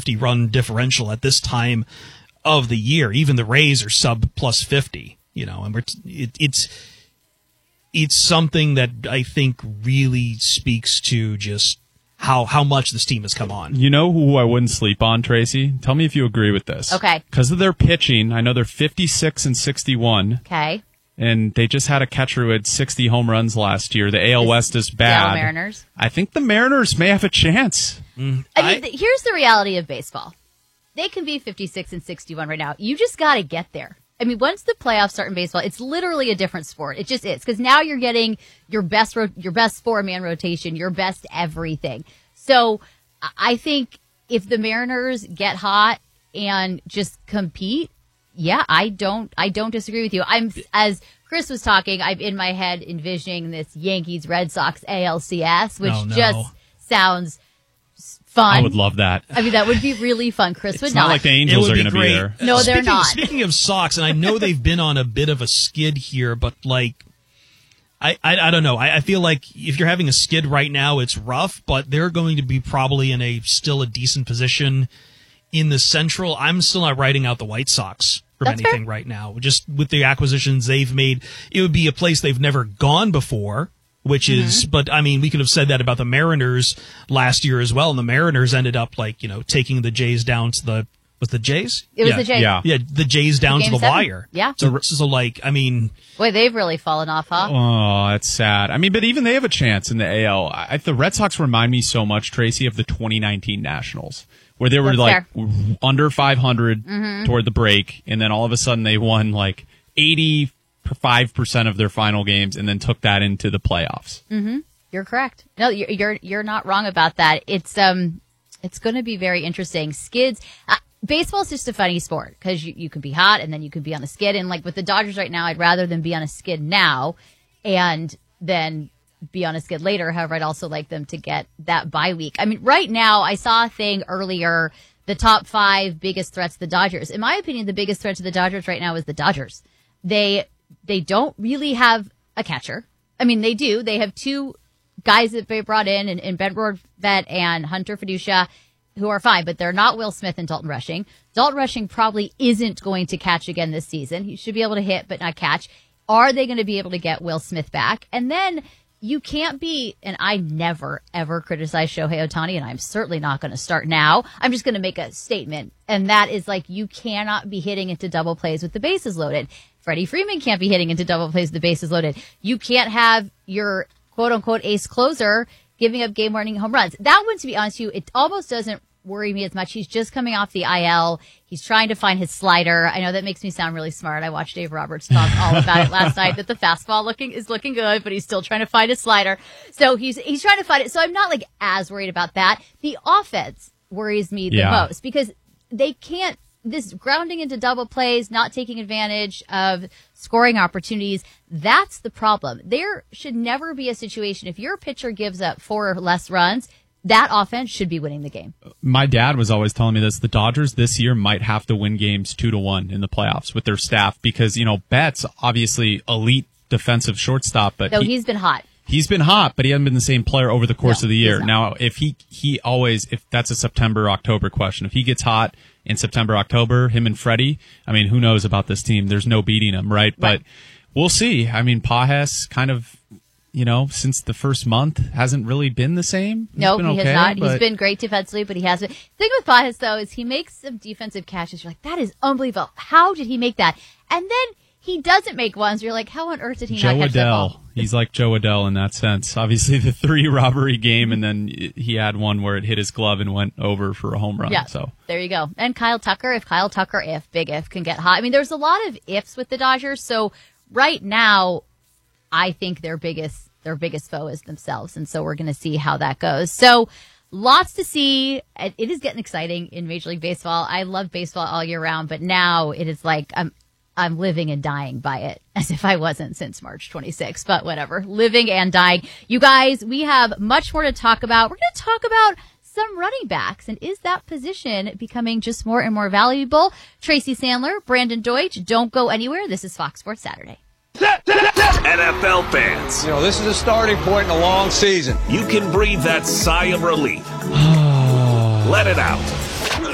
50 run differential at this time of the year. Even the Rays are sub plus 50, and it's something that I think really speaks to just how much this team has come on. You know who I wouldn't sleep on, Tracy? Tell me if you agree with this. Okay. Because of their pitching, I know they're 56 and 61. Okay. And they just had a catcher who had 60 home runs last year. The AL West is bad. The Mariners. I think the Mariners may have a chance. Here's the reality of baseball. They can be 56 and 61 right now. You just got to get there. I mean, once the playoffs start in baseball, it's literally a different sport. It just is, because now you're getting your best 4-man rotation, your best everything. So I think if the Mariners get hot and just compete, yeah, I don't disagree with you. As Chris was talking, I'm in my head envisioning this Yankees Red Sox ALCS, which just sounds fun. I would love that. I mean, that would be really fun. Chris would it's not. not like the Angels are going to be there. No, they're not. Speaking of Sox, and I know they've been on a bit of a skid here, but I don't know. I feel like if you're having a skid right now, it's rough, but they're going to be probably in still a decent position in the Central. I'm still not writing out the White Sox from anything fair. Right now. Just with the acquisitions they've made, it would be a place they've never gone before. Which is, but I mean, we could have said that about the Mariners last year as well, and the Mariners ended up taking the Jays down to the Jays? It was the Jays. Yeah, the Jays down to the wire. Yeah. So I mean, boy, they've really fallen off, huh? Oh, that's sad. I mean, but even they have a chance in the AL. The Red Sox remind me so much, Tracy, of the 2019 Nationals, where they were under 500 toward the break, and then all of a sudden they won 85% of their final games, and then took that into the playoffs. Mm-hmm. You're correct. No, you're not wrong about that. It's going to be very interesting. Skids. Baseball's just a funny sport because you can be hot and then you can be on a skid. And with the Dodgers right now, I'd rather them be on a skid now and then be on a skid later. However, I'd also like them to get that bye week. I mean, right now, I saw a thing earlier. The top 5 biggest threats to the Dodgers. In my opinion, the biggest threat to the Dodgers right now is the Dodgers. They don't really have a catcher. I mean, they do. They have 2 guys that they brought in Ben Rortvedt and Hunter Fiducia, who are fine, but they're not Will Smith and Dalton Rushing. Dalton Rushing probably isn't going to catch again this season. He should be able to hit, but not catch. Are they going to be able to get Will Smith back? And then you can't be, and I never, ever criticize Shohei Ohtani, and I'm certainly not going to start now. I'm just going to make a statement, and that is you cannot be hitting into double plays with the bases loaded. Freddie Freeman can't be hitting into double plays with the bases loaded. You can't have your quote-unquote ace closer giving up game-winning home runs. That one, to be honest with you, it almost doesn't worry me as much. He's just coming off the IL. He's trying to find his slider. I know that makes me sound really smart. I watched Dave Roberts talk all about it last night, that the fastball is looking good, but he's still trying to find his slider. So he's trying to find it. So I'm not as worried about that. The offense worries me the most because they can't, this grounding into double plays, not taking advantage of scoring opportunities, that's the problem. There should never be a situation, if your pitcher gives up 4 or less runs, that offense should be winning the game. My dad was always telling me this. The Dodgers this year might have to win games 2-1 in the playoffs with their staff because, Betts, obviously elite defensive shortstop, but he's been hot. He's been hot, but he hasn't been the same player over the course of the year. Now, if if that's a September-October question, if he gets hot in September, October, him and Freddie, I mean, who knows about this team? There's no beating them, right? But we'll see. I mean, Pages kind of, since the first month hasn't really been the same. No, he has not. He's been great defensively, but he hasn't. The thing with Pages, though, is he makes some defensive catches. You're like, that is unbelievable. How did he make that? And then he doesn't make ones. You're like, how on earth did he not catch that ball? He's like Joe Adell in that sense. Obviously, the 3 robbery game, and then he had one where it hit his glove and went over for a home run. Yeah, so there you go. And Kyle Tucker, big if, can get hot. I mean, there's a lot of ifs with the Dodgers. So right now, I think their biggest foe is themselves. And so we're going to see how that goes. So lots to see. It is getting exciting in Major League Baseball. I love baseball all year round, but now it is I'm living and dying by it, as if I wasn't since March 26th, but whatever. Living and dying. You guys, we have much more to talk about. We're going to talk about some running backs, and is that position becoming just more and more valuable? Tracy Sandler, Brandon Deutsch, don't go anywhere. This is Fox Sports Saturday. NFL fans, this is a starting point in a long season. You can breathe that sigh of relief. Let it out.